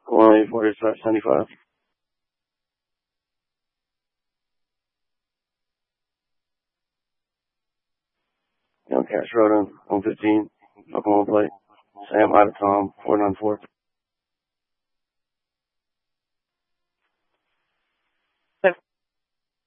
184-75. Young Cash Road on 15. Oklahoma plate. Sam, hi to Tom, 494.